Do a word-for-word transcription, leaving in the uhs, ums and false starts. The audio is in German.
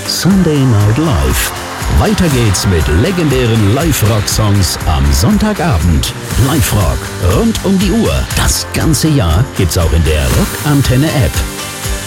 Sunday Night Live. Weiter geht's mit legendären Live-Rock-Songs am Sonntagabend. Live-Rock rund um die Uhr. Das ganze Jahr gibt's auch in der Rock-Antenne-App.